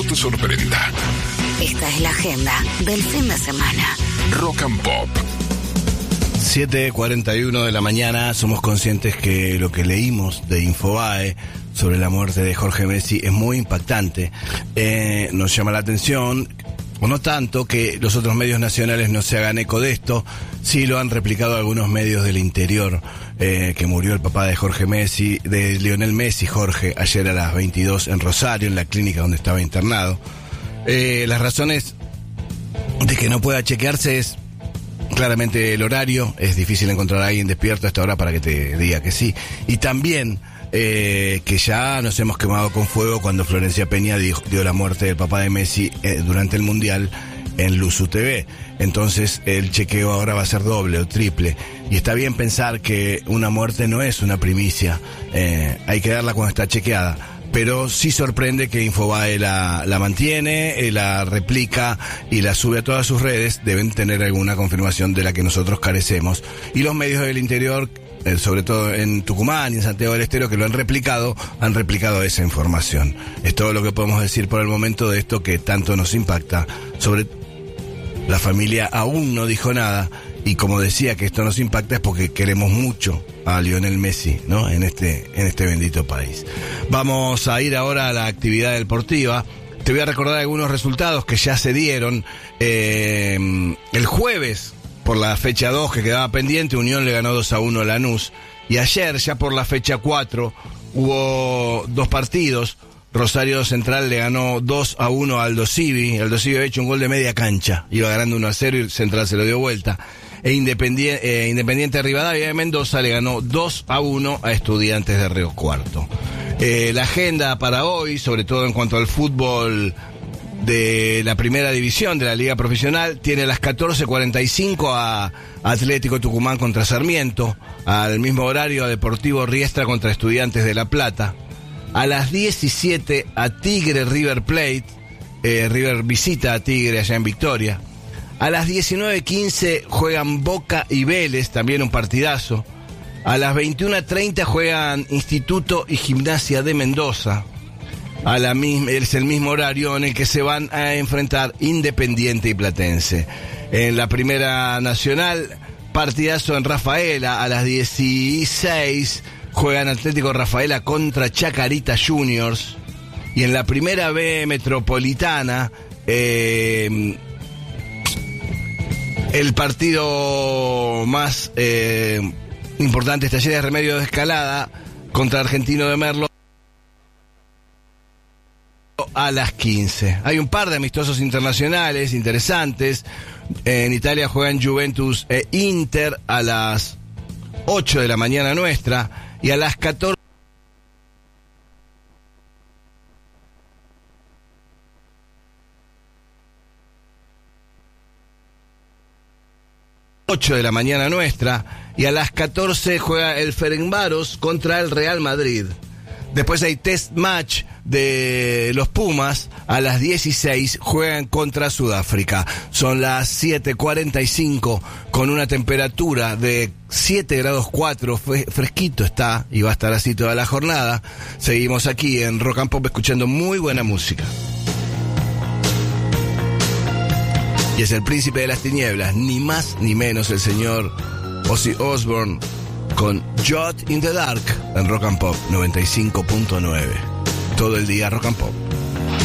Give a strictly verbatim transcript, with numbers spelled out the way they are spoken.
te sorprenda. Esta es la agenda del fin de semana. Rock and Pop. siete cuarenta y uno de la mañana. Somos conscientes que lo que leímos de Infobae sobre la muerte de Jorge Messi es muy impactante. Eh, nos llama la atención, o no tanto, que los otros medios nacionales no se hagan eco de esto. Sí lo han replicado algunos medios del interior, eh, que murió el papá de Jorge Messi, de Lionel Messi, Jorge, ayer a las veintidós en Rosario, en la clínica donde estaba internado. Eh, las razones de que no pueda chequearse es claramente el horario. Es difícil encontrar a alguien despierto a esta hora para que te diga que sí. Y también eh, que ya nos hemos quemado con fuego cuando Florencia Peña dio, dio la muerte del papá de Messi eh, durante el Mundial en Luzu T V. Entonces el chequeo ahora va a ser doble o triple. Y está bien pensar que una muerte no es una primicia. Eh, hay que darla cuando está chequeada. Pero sí sorprende que Infobae la, la mantiene, eh, la replica y la sube a todas sus redes. Deben tener alguna confirmación de la que nosotros carecemos. Y los medios del interior, eh, sobre todo en Tucumán y en Santiago del Estero, que lo han replicado, han replicado esa información. Es todo lo que podemos decir por el momento de esto que tanto nos impacta. Sobre la familia aún no dijo nada. Y como decía que esto nos impacta es porque queremos mucho a Lionel Messi, ¿no? En este, en este bendito país. Vamos a ir ahora a la actividad deportiva. Te voy a recordar algunos resultados que ya se dieron. Eh, el jueves, por la fecha dos que quedaba pendiente, Unión le ganó dos a uno a Lanús. Y ayer, ya por la fecha cuatro, hubo dos partidos. Rosario Central le ganó dos a uno a Aldo Civi. Aldo Civi había hecho un gol de media cancha. Iba ganando uno a cero y Central se lo dio vuelta. E Independiente, eh, Independiente de Rivadavia de Mendoza le ganó dos a uno a Estudiantes de Río Cuarto. Eh, la agenda para hoy, sobre todo en cuanto al fútbol de la primera división de la Liga Profesional, tiene a las catorce cuarenta y cinco a Atlético Tucumán contra Sarmiento, al mismo horario a Deportivo Riestra contra Estudiantes de La Plata, a las diecisiete a Tigre River Plate, eh, River visita a Tigre allá en Victoria. A las diecinueve quince juegan Boca y Vélez, también un partidazo. A las veintiuna treinta juegan Instituto y Gimnasia de Mendoza. A la misma, es el mismo horario en el que se van a enfrentar Independiente y Platense. En la Primera Nacional, partidazo en Rafaela. A las dieciséis juegan Atlético Rafaela contra Chacarita Juniors. Y en la Primera B Metropolitana, eh... el partido más eh, importante es Talleres Remedio de Escalada contra Argentino de Merlo a las quince. Hay un par de amistosos internacionales interesantes. En Italia juegan Juventus e Inter a las ocho de la mañana nuestra, y a las catorce ocho de la mañana nuestra, y a las catorce juega el Ferencváros contra el Real Madrid. Después hay test match de los Pumas. A las dieciséis juegan contra Sudáfrica. Son las siete cuarenta y cinco con una temperatura de siete grados cuatro. Fresquito está y va a estar así toda la jornada. Seguimos aquí en Rock and Pop escuchando muy buena música. Y es el príncipe de las tinieblas, ni más ni menos el señor Ozzy Osbourne, con Jot in the Dark en Rock and Pop noventa y cinco punto nueve. Todo el día Rock and Pop.